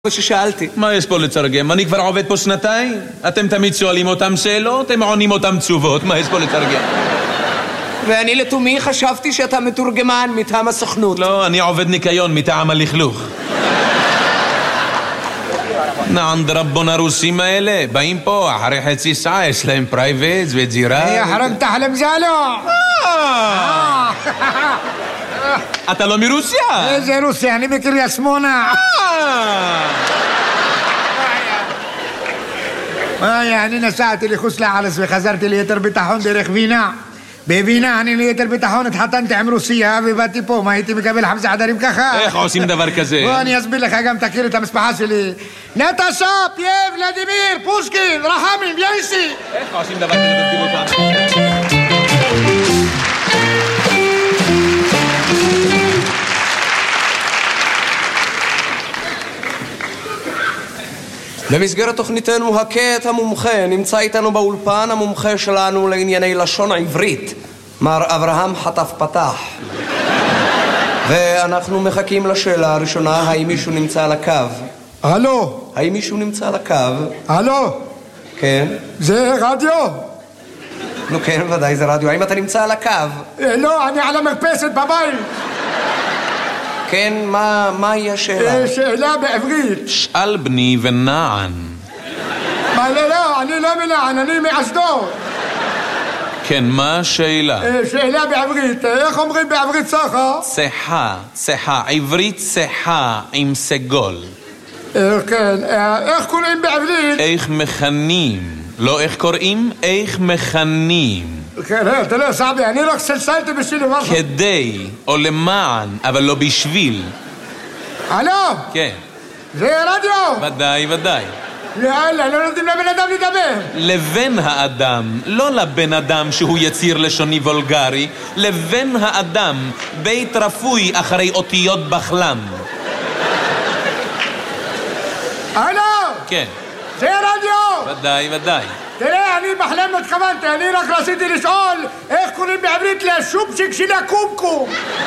ששאלתי. מה יש פה לתרגם? אני כבר עובד פה שנתיים. אתם תמיד שואלים אותם שאלות, הם עונים אותם תשובות. מה יש פה לתרגם? ואני לתומי חשבתי שאתה מתורגמן מטעם הסוכנות. לא, אני עובד ניקיון מטעם הלכלוך. נעם דרבון הרוסים האלה באים פה אחרי חצי שעה, יש להם פרייבט וג'ירה. יא חרם תחלם זלו. אתה לא מרוסיה? איזה רוסיה? אני מקריית שמונה. אני נסעתי לחוץ לארץ וחזרתי ליתר ביטחון דרך וינה. בווינה אני ליתר ביטחון התחתנתי עם רוסיה ובאתי פה. מה הייתי מקבל 5 חדרים ככה? איך עושים דבר כזה? בוא אני אסביר לך, גם תכיר את המשפחה שלי. נטשה, פייב, ולדימיר, פושקין, רחמים, יאיסי. איך עושים דבר כזה? תסביר אותם. במסגרת תוכניתנו הכה את המומחה, נמצא איתנו באולפן המומחה שלנו לענייני לשון העברית, מר אברהם חטף פתח. ואנחנו מחכים לשאלה הראשונה, האם מישהו נמצא על הקו? הלו? האם מישהו נמצא על הקו? הלו? כן? זה רדיו? נו כן, ודאי זה רדיו. האם אתה נמצא על הקו? לא, אני על המרפסת בבית. כן, מהי השאלה? שאלה בעברית. שאל בני ונען. מה, לא, אני לא מנען, אני מאשדוד. כן, מה השאלה? שאלה בעברית, איך אומרים בעברית סחה? צחה, צחה, עברית צחה עם סגול. כן, איך קוראים בעברית? איך מכנים, לא איך קוראים, איך מכנים. כן, תראה, סעבי, אני רק סלסלתי בשביל משהו. כדי, או למען, אבל לא בשביל. הלו? כן. זה רדיו? ודאי, ודאי. יאללה, לא נותנים לבן אדם לדבר. לבן האדם, לא לבן אדם שהוא יציר לשוני וולגרי, לבן האדם, בית רפוי אחרי אותיות בחלם. הלו? כן. זה רדיו? ודאי, ודאי. תראה, אני בחלם לא התכוונתי, אני רק רציתי לשאול איך קוראים בעברית לשופשיק של הקומקום.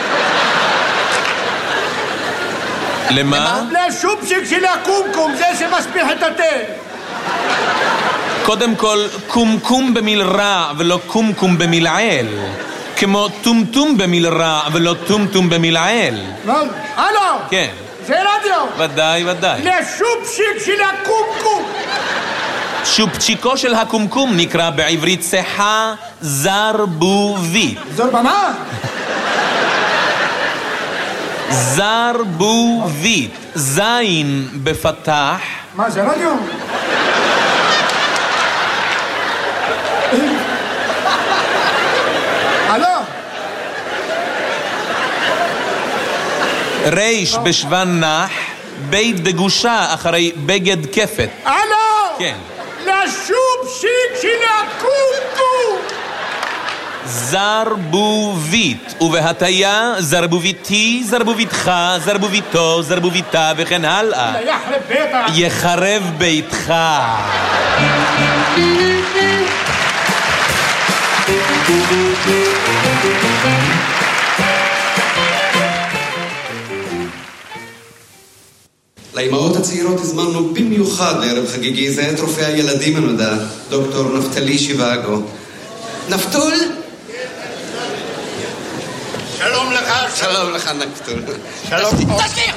למה? לשופשיק של הקומקום, זה שמשפיח את התה. קודם כל, קומקום במיל רע ולא קומקום במיל על. כמו טומטום במיל רע ולא טומטום במיל על. הלו? כן. זה רדיו? ודאי, ודאי. לשופשיק של הקומקום. שופצ'יקו של הקומקום נקרא בעברית צחה זרבובית. זרבמה? זרבובית. זין בפתח. מה זה רדיו? הלו? ריש בשוון נח, בית בגושה אחרי בגד כפת. הלו? כן. לשופשיק של הקומקום. זרבובית, ובהטיה זרבוביתי, זרבוביתך, זרבוביתו, זרבוביתה וכן הלאה. יחרב ביתך. יחרב ביתך. לאמהות הצעירות הזמנו במיוחד לערב חגיגי זה את רופא הילדים הנודע, דוקטור נפתלי שיבאגו. נפתול? שלום לך. שלום לך נפתול. שלום. תשקיע!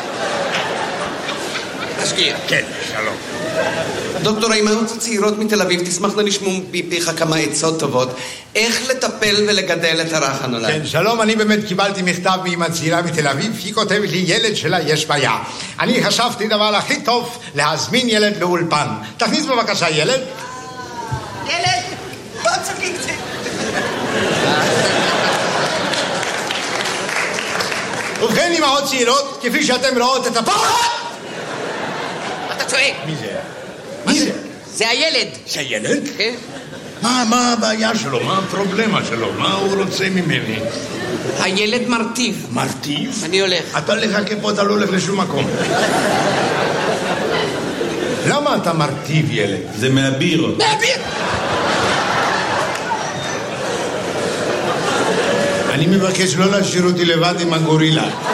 תשקיע. כן, שלום. דוקטור, האמהות הצעירות מתל אביב תשמחנה לשמוע מפיך כמה עצות טובות איך לטפל ולגדל את הרך הנולד. כן, שלום, אני באמת קיבלתי מכתב מאמא צעירה מתל אביב, היא כותבת לי ילד שלה יש בעיה. אני חשבתי דבר הכי טוב להזמין ילד לאולפן. תכניס בבקשה ילד. ילד, בוא תסתכל קצת. ובכן אמהות צעירות, כפי שאתם רואות את הפחד. אתה צועק. מי זה? מי זה? זה הילד. זה ילד? כן. מה הבעיה שלו? מה הפרובלמה שלו? מה הוא רוצה ממני? הילד מרטיב. מרטיב? אני הולך. אתה לחכה פה, אתה לא הולך לשום מקום. למה אתה מרטיב ילד? זה מהבירות. מהביר! אני מבקש לא להשאיר אותי לבד עם הגורילה.